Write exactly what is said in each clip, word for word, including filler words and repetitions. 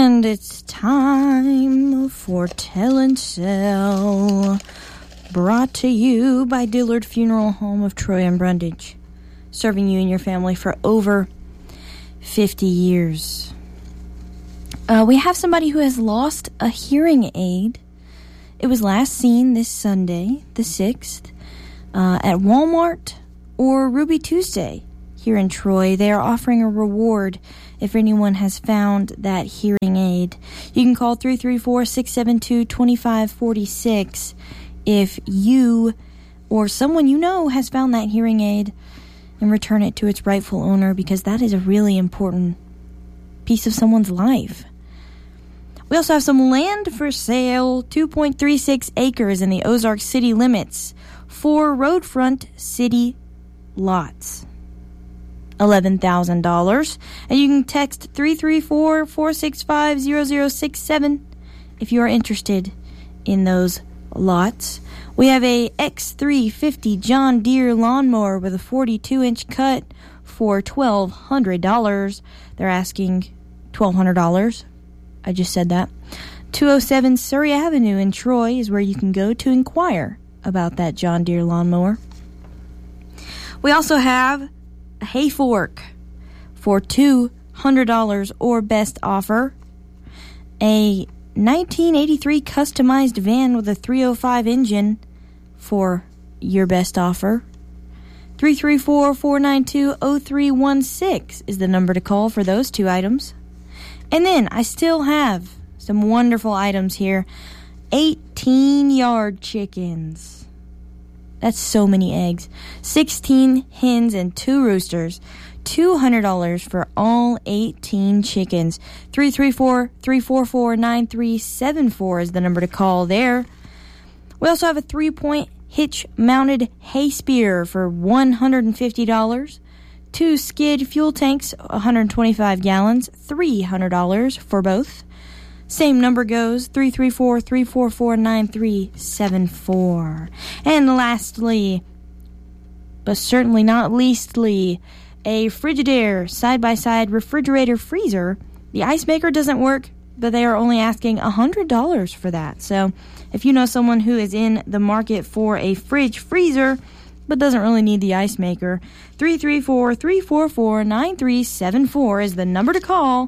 And it's time for Tell and Sell, brought to you by Dillard Funeral Home of Troy and Brundage, serving you and your family for over fifty years. Uh, we have somebody who has lost a hearing aid. It was last seen this Sunday, the sixth, uh, at Walmart or Ruby Tuesday here in Troy. They are offering a reward if anyone has found that hearing aid. You can call three three four, six seven two, two five four six if you or someone you know has found that hearing aid, and return it to its rightful owner, because that is a really important piece of someone's life. We also have some land for sale, two point three six acres in the Ozark city limits, four roadfront city lots, eleven thousand dollars. And you can text three three four, four six five, zero zero six seven if you are interested in those lots. We have a X three fifty John Deere lawnmower with a forty-two inch cut for twelve hundred dollars. They're asking twelve hundred dollars. I just said that. two oh seven Surrey Avenue in Troy is where you can go to inquire about that John Deere lawnmower. We also have a hay fork for two hundred dollars or best offer. A nineteen eighty-three customized van with a three oh five engine for your best offer. three three four, four nine two, oh three one six is the number to call for those two items. And then I still have some wonderful items here. eighteen-yard chickens. That's so many eggs. sixteen hens and two roosters. two hundred dollars for all eighteen chickens. three three four, three four four, nine three seven four is the number to call there. We also have a three-point hitch-mounted hay spear for one hundred fifty dollars. Two skid fuel tanks, one hundred twenty-five gallons, three hundred dollars for both. Same number goes, three three four, three four four, nine three seven four. And lastly, but certainly not leastly, a Frigidaire side-by-side refrigerator freezer. The ice maker doesn't work, but they are only asking one hundred dollars for that. So if you know someone who is in the market for a fridge freezer but doesn't really need the ice maker, three three four, three four four, nine three seven four is the number to call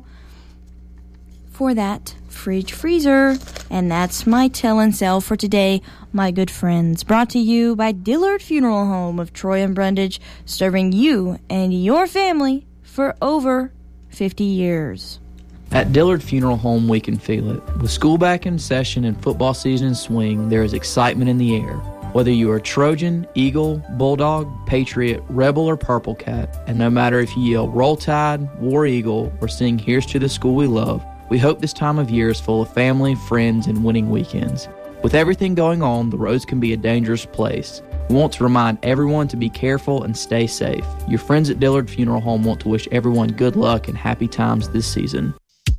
for that fridge freezer. And that's my tell and sell for today, my good friends. Brought to you by Dillard Funeral Home of Troy and Brundage, serving you and your family for over fifty years. At Dillard Funeral Home, we can feel it. With school back in session and football season in swing, there is excitement in the air. Whether you are Trojan, Eagle, Bulldog, Patriot, Rebel, or Purple Cat, and no matter if you yell Roll Tide, War Eagle, or sing Here's to the School We Love, we hope this time of year is full of family, friends, and winning weekends. With everything going on, the roads can be a dangerous place. We want to remind everyone to be careful and stay safe. Your friends at Dillard Funeral Home want to wish everyone good luck and happy times this season.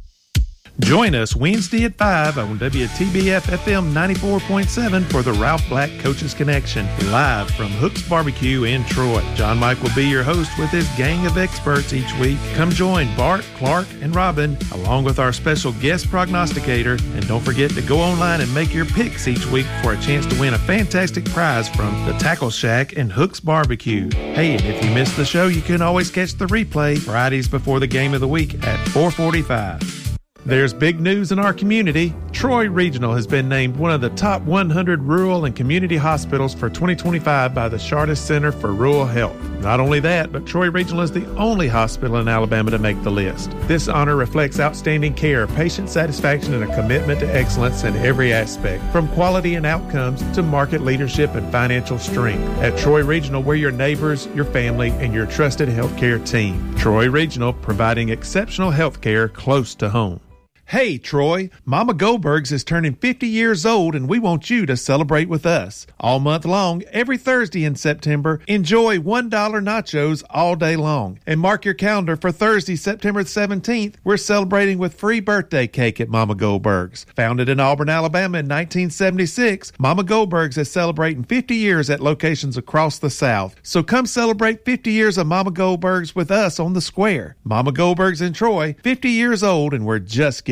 Join us Wednesday at five on W T B F F M ninety-four point seven for the Ralph Black Coaches Connection, live from Hook's Barbecue in Troy. John Mike will be your host with his gang of experts each week. Come join Bart, Clark, and Robin, along with our special guest prognosticator. And don't forget to go online and make your picks each week for a chance to win a fantastic prize from the Tackle Shack and Hook's Barbecue. Hey, and if you missed the show, you can always catch the replay Fridays before the game of the week at four forty-five. There's big news in our community. Troy Regional has been named one of the top one hundred rural and community hospitals for twenty twenty-five by the Chartis Center for Rural Health. Not only that, but Troy Regional is the only hospital in Alabama to make the list. This honor reflects outstanding care, patient satisfaction, and a commitment to excellence in every aspect, from quality and outcomes to market leadership and financial strength. At Troy Regional, we're your neighbors, your family, and your trusted healthcare team. Troy Regional, providing exceptional healthcare close to home. Hey, Troy, Mama Goldberg's is turning fifty years old, and we want you to celebrate with us. All month long, every Thursday in September, enjoy one dollar nachos all day long. And mark your calendar for Thursday, September seventeenth, we're celebrating with free birthday cake at Mama Goldberg's. Founded in Auburn, Alabama in nineteen seventy-six, Mama Goldberg's is celebrating fifty years at locations across the South. So come celebrate fifty years of Mama Goldberg's with us on the square. Mama Goldberg's in Troy, fifty years old, and we're just getting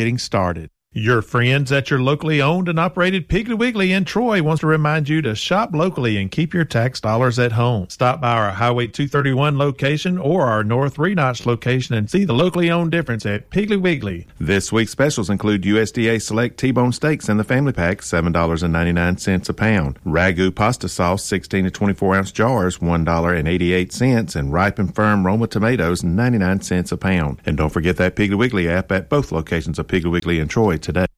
getting started. Your friends at your locally owned and operated Piggly Wiggly in Troy wants to remind you to shop locally and keep your tax dollars at home. Stop by our Highway two thirty-one location or our North Three Notch location and see the locally owned difference at Piggly Wiggly. This week's specials include U S D A Select T-bone steaks in the family pack, seven dollars and ninety-nine cents a pound. Ragu pasta sauce, sixteen to twenty-four ounce jars, one dollar and eighty-eight cents. And ripe and firm Roma tomatoes, ninety-nine cents a pound. And don't forget that Piggly Wiggly app at both locations of Piggly Wiggly in Troy today.